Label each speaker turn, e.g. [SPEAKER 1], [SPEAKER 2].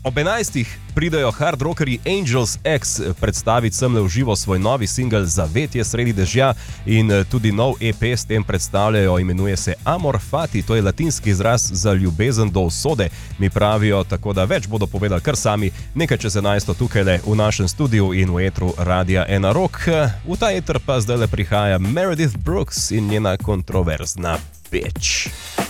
[SPEAKER 1] Ob 11. pridejo hard rockerji Angels X predstaviti semle v živo svoj novi singel Zavetje sredi dežja in tudi nov EP s tem predstavljajo, imenuje se Amor Fati, to je latinski izraz za ljubezen do usode, mi pravijo, tako da več bodo povedali kar sami, nekaj čez 11. tukajle v našem studiu in v etru Radia 1 Rock. V ta eter pa zdajle prihaja Meredith Brooks in njena kontroverzna Bitch.